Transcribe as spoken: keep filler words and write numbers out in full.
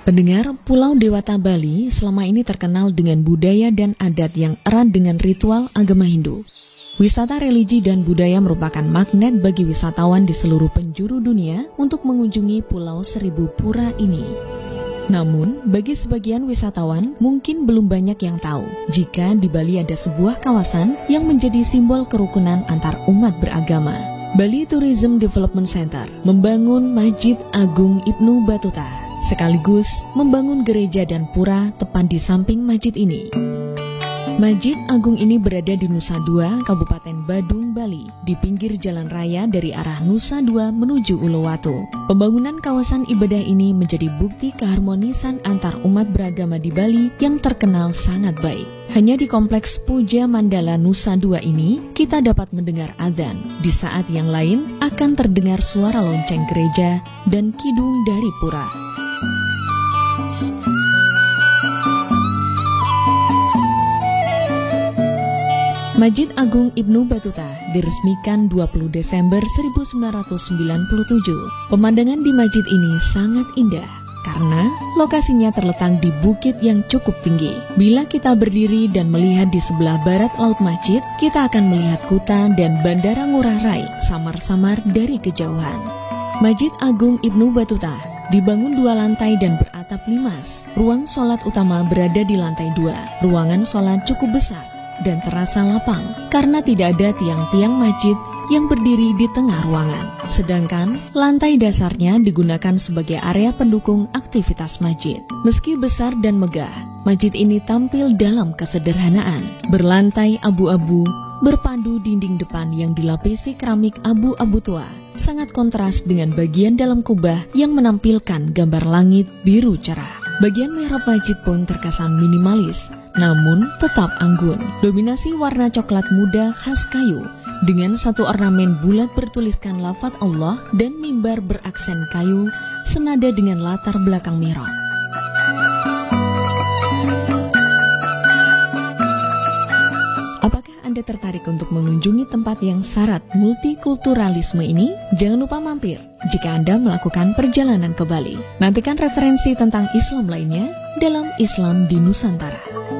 Pendengar, Pulau Dewata Bali selama ini terkenal dengan budaya dan adat yang erat dengan ritual agama Hindu. Wisata religi dan budaya merupakan magnet bagi wisatawan di seluruh penjuru dunia untuk mengunjungi Pulau Seribu Pura ini. Namun, bagi sebagian wisatawan mungkin belum banyak yang tahu jika di Bali ada sebuah kawasan yang menjadi simbol kerukunan antar umat beragama. Bali Tourism Development Center membangun Masjid Agung Ibnu Battuta, sekaligus membangun gereja dan pura tepat di samping masjid ini. Masjid Agung ini berada di Nusa Dua, Kabupaten Badung, Bali, di pinggir jalan raya dari arah Nusa Dua menuju Uluwatu. Pembangunan kawasan ibadah ini menjadi bukti keharmonisan antar umat beragama di Bali yang terkenal sangat baik. Hanya di kompleks Puja Mandala Nusa Dua ini, kita dapat mendengar adzan. Di saat yang lain akan terdengar suara lonceng gereja dan kidung dari pura. Masjid Agung Ibnu Battuta diresmikan dua puluh Desember seribu sembilan ratus sembilan puluh tujuh. Pemandangan di masjid ini sangat indah karena lokasinya terletak di bukit yang cukup tinggi. Bila kita berdiri dan melihat di sebelah barat laut masjid, kita akan melihat Kuta dan Bandara Ngurah Rai samar-samar dari kejauhan. Masjid Agung Ibnu Battuta dibangun dua lantai dan beratap limas. Ruang sholat utama berada di lantai dua. Ruangan sholat cukup besar dan terasa lapang karena tidak ada tiang-tiang masjid yang berdiri di tengah ruangan. Sedangkan lantai dasarnya digunakan sebagai area pendukung aktivitas masjid. Meski besar dan megah, masjid ini tampil dalam kesederhanaan. Berlantai abu-abu, berpadu dinding depan yang dilapisi keramik abu-abu tua, sangat kontras dengan bagian dalam kubah yang menampilkan gambar langit biru cerah. Bagian mihrab masjid pun terkesan minimalis, namun tetap anggun. Dominasi warna coklat muda khas kayu dengan satu ornamen bulat bertuliskan lafaz Allah dan mimbar beraksen kayu senada dengan latar belakang mihrab. Apakah Anda tertarik untuk mengunjungi tempat yang syarat multikulturalisme ini? Jangan lupa mampir jika Anda melakukan perjalanan ke Bali. Nantikan referensi tentang Islam lainnya dalam Islam di Nusantara.